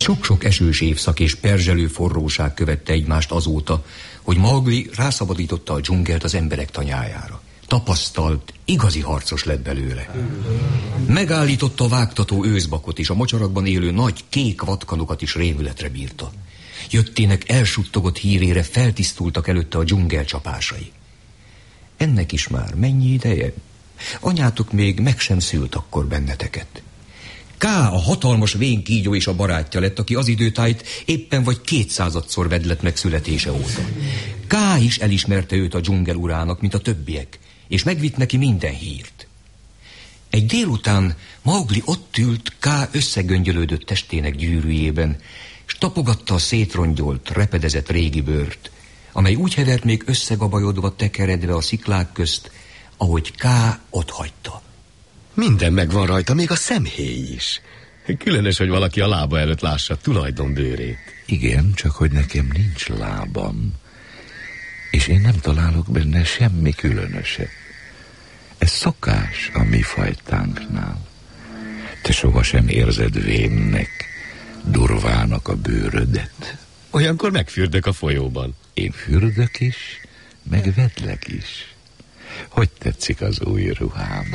Sok-sok esős évszak és perzselő forróság követte egymást azóta, hogy Mowgli rászabadította a dzsungelt az emberek tanyájára. Tapasztalt, igazi harcos lett belőle. Megállította a vágtató őszbakot, és a mocsarakban élő nagy kék vatkanokat is rémületre bírta. Jöttének elsuttogott hírére feltisztultak előtte a dzsungel csapásai. Ennek is már mennyi ideje? Anyátok még meg sem szült akkor benneteket. Ká, a hatalmas vén kígyó és a barátja lett, aki az időtájt éppen vagy 200-szor vedlett meg születése óta. Ká is elismerte őt a dzsungel urának, mint a többiek, és megvitt neki minden hírt. Egy délután Mowgli ott ült Ká összegöngyölődött testének gyűrűjében, s tapogatta a szétrongyolt, repedezett régi bőrt, amely úgy hevert még összegabajodva, tekeredve a sziklák közt, ahogy Ká otthagyta. Minden megvan rajta, még a szemhéj is. Különös, hogy valaki a lába előtt lássa tulajdonbőrét. Igen, csak hogy nekem nincs lábam, és én nem találok benne semmi különöset. Ez szokás a mi fajtánknál. Te sohasem érzed vénnek, durvának a bőrödet. Olyankor megfürdök a folyóban. Én fürdök is, meg vedlek is. Hogy tetszik az új ruhám?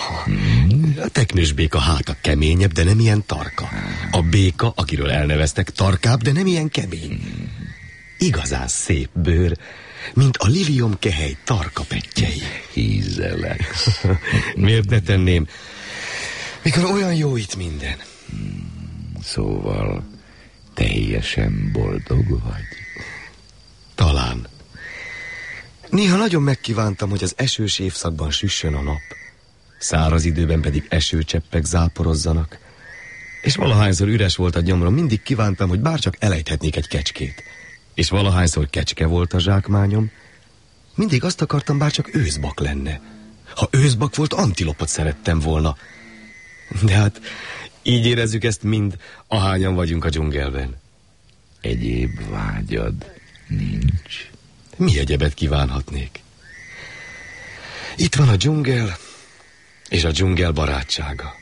A teknős béka háta keményebb, de nem ilyen tarka. A béka, akiről elneveztek, tarkább, de nem ilyen kemény. Igazán szép bőr, mint a lilium kehely tarka pettyei. Hízelek. Miért ne tenném, mikor olyan jó itt minden? Szóval teljesen boldog vagy? Talán. Néha nagyon megkívántam, hogy az esős évszakban süssön a nap, száraz időben pedig esőcseppek záporozzanak, és valahányszor üres volt a gyomrom, mindig kívántam, hogy bárcsak elejthetnék egy kecskét, és valahányszor kecske volt a zsákmányom, mindig azt akartam, bárcsak őszbak lenne. Ha őszbak volt, antilopot szerettem volna. De hát így érezzük ezt mind, ahányan vagyunk a dzsungelben. Egyéb vágyad nincs? Mi egyebet kívánhatnék? Itt van a dzsungel, és a dzsungel barátsága.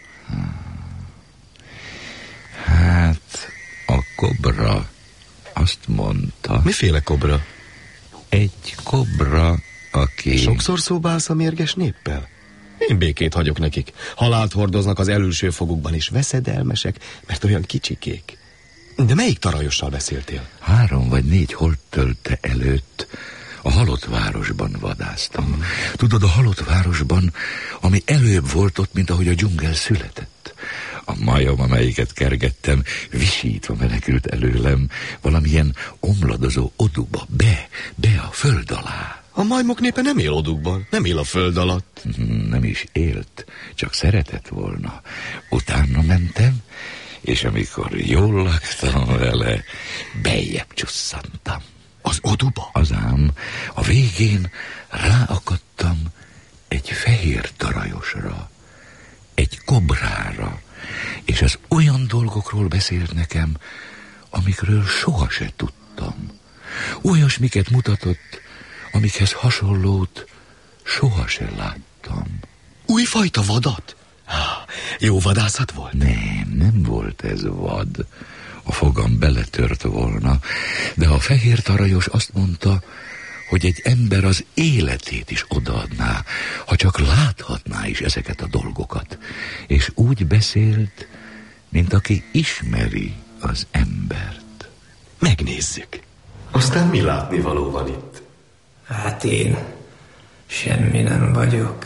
Hát, a kobra azt mondta... Miféle kobra? Egy kobra, aki... Sokszor szóba állsz a mérges néppel? Én békét hagyok nekik. Halált hordoznak az elülső fogukban, és veszedelmesek, mert olyan kicsikék. De melyik tarajossal beszéltél? 3 vagy 4 holdtölte előtt a halott városban vadásztam. Tudod, a halott városban, ami előbb volt ott, mint ahogy a dzsungel született. A majom, amelyiket kergettem, visítva menekült előlem valamilyen omladozó oduba, be a föld alá. A majmok népe nem él odukban, nem él a föld alatt. Nem is élt, csak szeretett volna. Utána mentem, és amikor jól laktam vele, bejjebb csusszantam. Az oduba? Az ám, a végén ráakadtam egy fehér tarajosra, egy kobrára, és az olyan dolgokról beszélt nekem, amikről soha se tudtam. Olyasmiket mutatott, amikhez hasonlót soha se láttam. Újfajta vadat? Jó vadászat volt? Nem volt ez vad. A fogam beletört volna, de a fehér tarajos azt mondta, hogy egy ember az életét is odaadná, ha csak láthatná is ezeket a dolgokat. És úgy beszélt, mint aki ismeri az embert. Megnézzük. Aztán mi látnivaló van itt? Hát én semmi nem vagyok.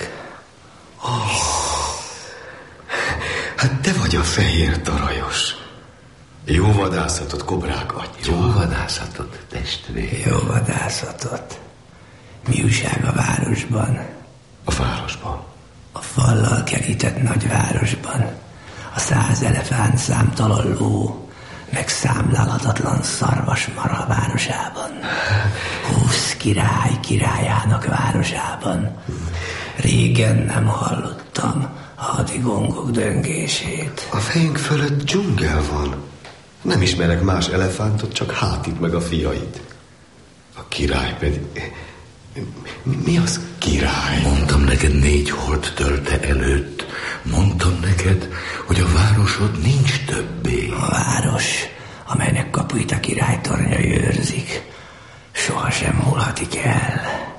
Hát te vagy a fehér tarajos. Jó vadászatot, kobrák atya. Jó vadászatot, testvér. Jó vadászatot. Mi újság a városban? A városban? A fallal kerített nagyvárosban. A 100 elefánt, számtalan ló, meg számlálhatatlan szarvasmara városában. 20 király királyának városában. Régen nem hallottam a hadigongok döngését. A fejünk fölött dzsungel van. Nem ismerek más elefántot, csak Hátit meg a fiait. A király pedig... Mi az király? Mondtam neked 4 holdtölte előtt. Mondtam neked, hogy a városod nincs többé. A város amelynek kapuit a király tornyai őrzik, sohasem múlhatik el.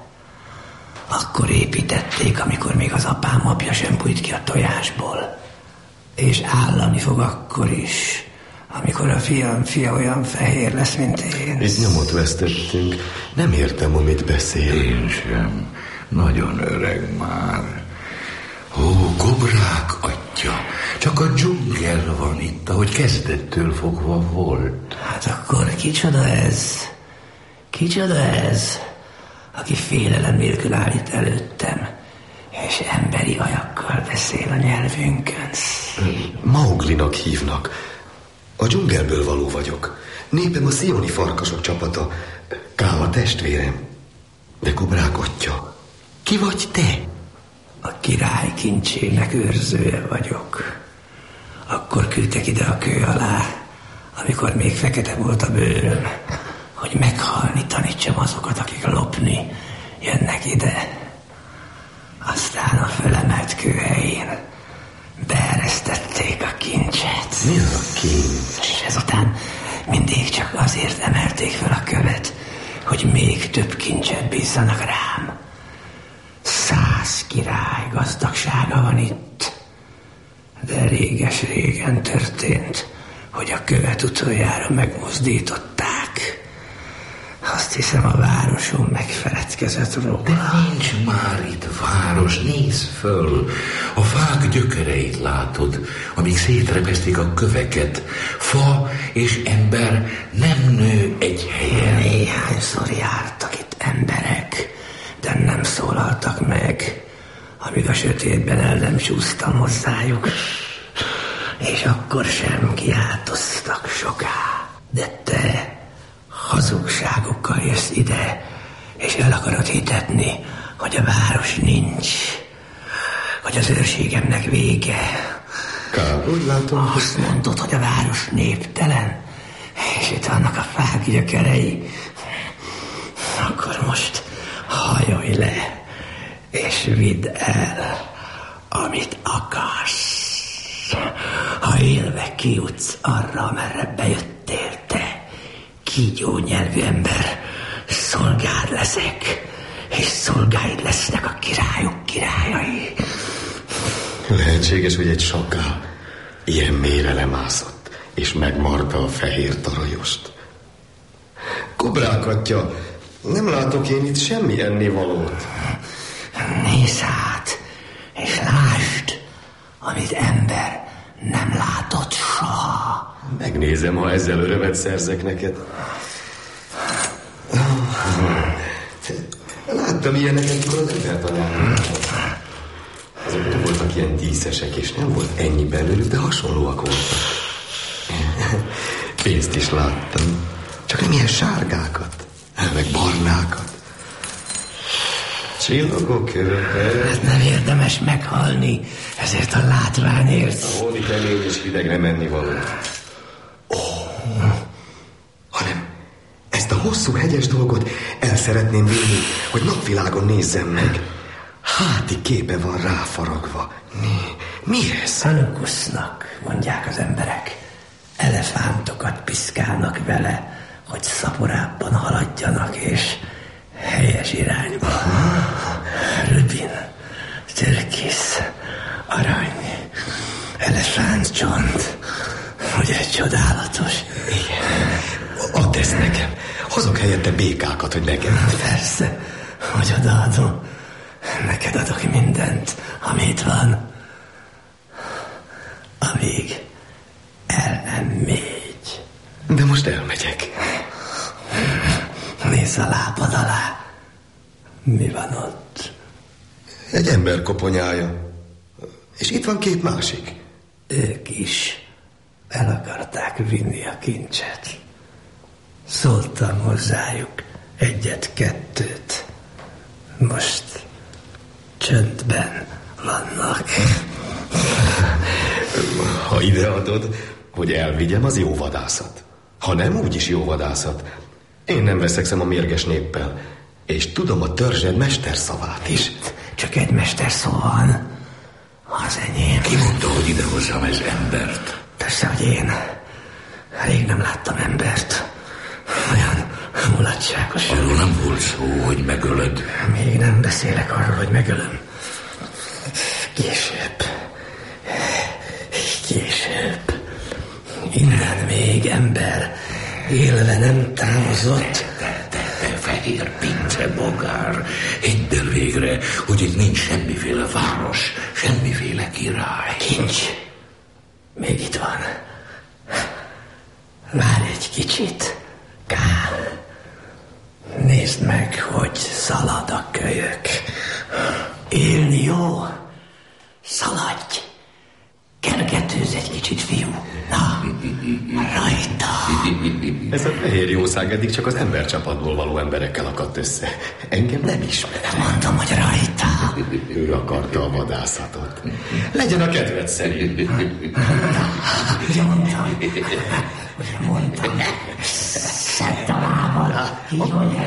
Akkor építették, amikor még az apám apja sem bújt ki a tojásból. És állani fog akkor is, amikor a fiam fia olyan fehér lesz, mint én. Itt nyomot vesztettünk. Nem értem, amit beszél. Én sem. Nagyon öreg már. Ó, kobrák atya, csak a dzsungel van itt, ahogy kezdettől fogva volt. Hát akkor kicsoda ez? Kicsoda ez, aki félelem nélkül áll itt előttem, és emberi ajakkal beszél a nyelvünkön? Mauglinak hívnak. A dzsungelből való vagyok. Népem a szioni farkasok csapata. Kála testvérem. De kobrák atya, ki vagy te? A király kincsének őrzője vagyok. Akkor küldtek ide a kő alá, amikor még fekete volt a bőröm, hogy meghalni tanítsam azokat, akik lopni jönnek ide. Aztán a fölemelt kő helyén beeresztették a kincset. Mi az a kincs? És ezután mindig csak azért emelték fel a követ, hogy még több kincset bízzanak rám. 100 király gazdagsága van itt. De réges-régen történt, hogy a követ utoljára megmozdították. Azt hiszem, a városom megfeledkezett róla. De nincs már itt város, nézz föl. A fák gyökereit látod, amíg szétrepesztik a köveket. Fa és ember nem nő egy helyen. Néhányszor jártak itt emberek, de nem szólaltak meg, amíg a sötétben el nem csúsztam hozzájuk. És akkor sem kiáltoztak soká. De te hazugságokkal jössz ide, és el akarod hitetni, hogy a város nincs, hogy az őrségemnek vége. Kár, úgy látom, azt mondod, hogy a város néptelen, és itt vannak a fák gyökerei. Akkor most hajolj le, és vidd el, amit akarsz. Ha élve kijutsz arra, amerre bejöttél te, kígyó nyelvű ember, szolgád leszek, és szolgáid lesznek a királyok királyai. Lehetséges, hogy egy sakál ilyen mélyre lemászott, és megmarta a fehér tarajost. Kobrák atya, nem látok én itt semmi ennivalót. Nézz át, és lásd, amit ember nem látott soha. Megnézem, ha ezzel örömet szerzek neked. Láttam ilyeneket, mikor az embertanyában. Azok nem voltak ilyen díszesek, és nem volt ennyi belőlük, de hasonlóak voltak. Pénzt is láttam, csak nem ilyen sárgákat, meg barnákat. Csillogó kövekkel. Hát nem érdemes meghalni ezért a látványért. A hódi kemény és hidegre menni való. Hanem ezt a hosszú hegyes dolgot el szeretném vinni, hogy napvilágon nézzem meg. Háti képe van ráfaragva. Mi ez? Hanukusznak, mondják az emberek. Elefántokat piszkálnak vele, hogy szaporábban haladjanak, és helyes irányba. Rubin, türkisz, arany, elefántcsont. Ugye csodálatos? Igen. Add ezt nekem. Hozok helyette békákat, hogy nekem. Persze, hogy odaadom. Neked adok mindent, amit van. Amíg el nem mégy. De most elmegyek. Nézz a lábad alá. Mi van ott? Egy ember koponyája. És itt van 2 másik. Ők is el akarták vinni a kincset. Szóltam hozzájuk 1-2. Most csöndben vannak. Ha ideadod, hogy elvigyem, az jó vadászat. Ha nem, úgyis jó vadászat. Én nem veszekszem a mérges néppel. És tudom a törzsed mesterszavát is. Csak egy mesterszó van. Az enyém. Ki mondta, hogy idehozzam ez embert? Persze, hogy én. Rég nem láttam embert. Olyan mulatságos. Arról nem volt szó, hogy megölöd. Még nem beszélek arról, hogy megölöm. Később. Innen még ember élve nem távozott. De fehér pince bogár. Hidd el végre, hogy itt nincs semmiféle város, semmiféle király. Kincs. Még itt van. Várj egy kicsit, Kál. Nézd meg, hogy szalad a kölyök. Élni jó? Szaladj! Kergetőzz egy kicsit, fiú. Na, rajta. Ez a fehér jószág eddig csak az embercsapatból való emberekkel akadt össze. Engem nem ismer. Mondom, hogy rajta. Ő akarta a vadászatot. Legyen a kedved szerint. Ugye mondtam. Szedd a lábad. Így mondja,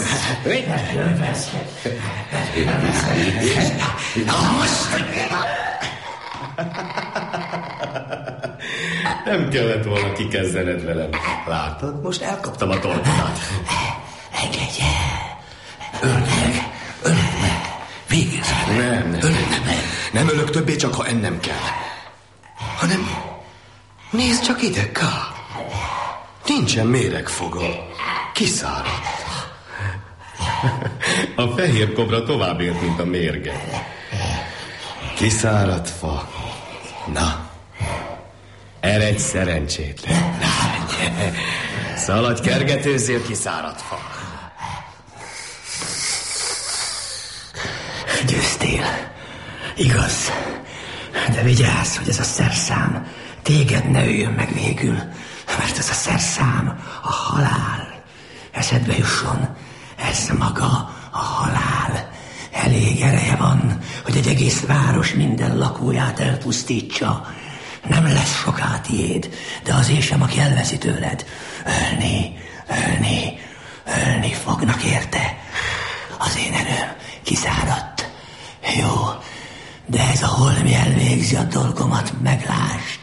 Nem kellett volna kikezdened velem. Látod? Most elkaptam a torkodat. Engedj el. Öld meg. Végezz. Nem ölök többé, csak ha ennem kell. Hanem nézd csak ide, K. Nincsen méregfoga. Kiszáradt. A fehér kobra tovább ért, mint a mérge. Kiszáradt fa. Na, eredj szerencsétlen. Szaladj, kergetőzzél, kiszáradt fa. Győztél. Igaz. De vigyázz, hogy ez a szerszám téged ne öljön meg végül, mert ez a szerszám a halál. Eszedbe jusson, ez maga a halál. Elég ereje van, hogy egy egész város minden lakóját elpusztítsa. Nem lesz soká tiéd, de azért sem, aki elveszi tőled. Ölni fognak érte. Az én erőm kiszáradt. Jó, de ez a holmi elvégzi a dolgomat, meglásd.